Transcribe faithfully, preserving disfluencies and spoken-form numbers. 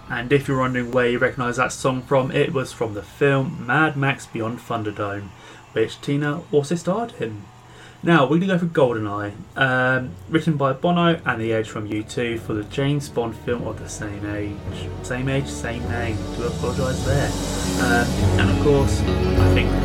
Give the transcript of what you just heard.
And if you're wondering where you recognise that song from, it was from the film Mad Max Beyond Thunderdome, which Tina also starred in. Now, we're going to go for GoldenEye, um, written by Bono and The Edge from U two for the James Bond film of the same age. Same age, same name. Do apologise there. Um, and of course, I think